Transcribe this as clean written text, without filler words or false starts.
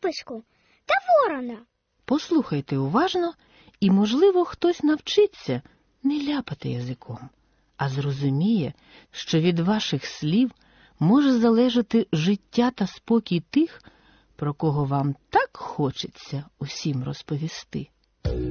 Курочку та ворона. Послухайте уважно, і, можливо, хтось навчиться не ляпати язиком, а зрозуміє, що від ваших слів може залежати життя та спокій тих, про кого вам так хочеться усім розповісти.